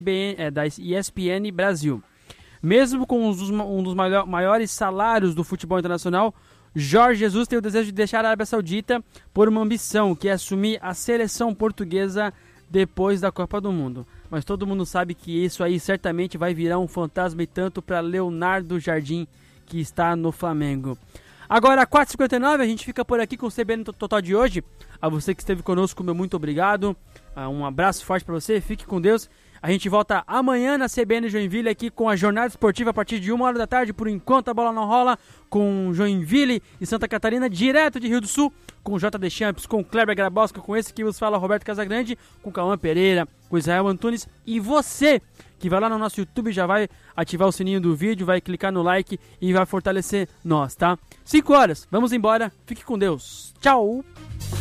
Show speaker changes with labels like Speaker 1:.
Speaker 1: da ESPN Brasil. Mesmo com um dos maiores salários do futebol internacional, Jorge Jesus tem o desejo de deixar a Arábia Saudita por uma ambição, que é assumir a seleção portuguesa depois da Copa do Mundo. Mas todo mundo sabe que isso aí certamente vai virar um fantasma e tanto para Leonardo Jardim, que está no Flamengo. Agora, 4h59, a gente fica por aqui com o CBN Total de hoje. A você que esteve conosco, meu muito obrigado. Um abraço forte para você, fique com Deus. A gente volta amanhã na CBN Joinville aqui com a jornada esportiva a partir de 1h da tarde, por enquanto a bola não rola, com Joinville e Santa Catarina, direto de Rio do Sul, com o JD Champs, com o Kleber Grabowska, com esse que vos fala Roberto Casagrande, com o Cauã Pereira, com o Israel Antunes e você que vai lá no nosso YouTube, já vai ativar o sininho do vídeo, vai clicar no like e vai fortalecer nós, tá? 5 horas, vamos embora, fique com Deus, tchau!